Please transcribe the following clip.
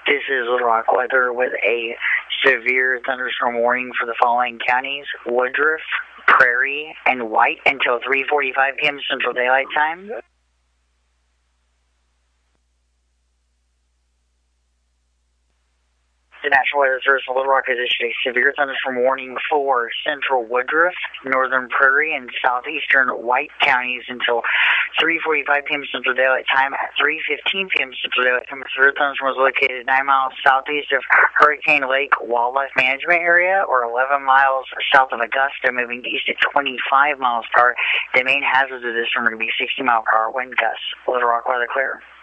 This is Little Rock weather with a severe thunderstorm warning for the following counties: Woodruff, Prairie, and White until 3:45 p.m. Central Daylight Time. The National Weather Service of Little Rock has issued a severe thunderstorm warning for central Woodruff, northern Prairie, and southeastern White counties until 3:45 p.m. Central Daylight Time. At 3:15 p.m. Central Daylight Time, the severe thunderstorm was located 9 miles southeast of Hurricane Lake Wildlife Management Area, or 11 miles south of Augusta, moving east at 25 miles per hour. The main hazards of this storm are going to be 60-mile-per-hour wind gusts. Little Rock weather clear.